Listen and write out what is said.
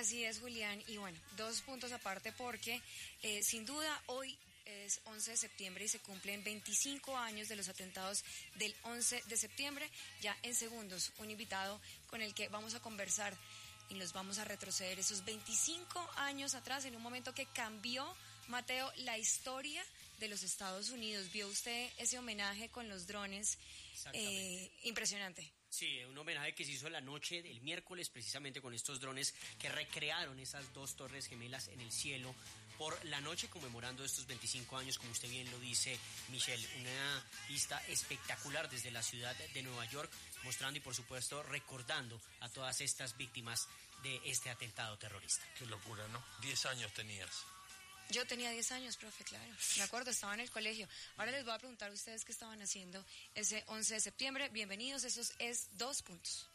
Así es, Julián, y bueno, 2 puntos aparte porque sin duda hoy es 11 de septiembre y se cumplen 25 años de los atentados del 11 de septiembre. Ya en segundos, un invitado con el que vamos a conversar y nos vamos a retroceder esos 25 años atrás en un momento que cambió, Mateo, la historia de los Estados Unidos. ¿Vio usted ese homenaje con los drones? Impresionante. Sí, un homenaje que se hizo la noche del miércoles precisamente con estos drones que recrearon esas 2 torres gemelas en el cielo por la noche conmemorando estos 25 años, como usted bien lo dice, Michelle. Una vista espectacular desde la ciudad de Nueva York, mostrando y por supuesto recordando a todas estas víctimas de este atentado terrorista. Qué locura, ¿no? 10 años tenías. Yo tenía 10 años, profe, claro. Me acuerdo, estaba en el colegio. Ahora les voy a preguntar a ustedes qué estaban haciendo ese 11 de septiembre. Bienvenidos, esos es 2 puntos.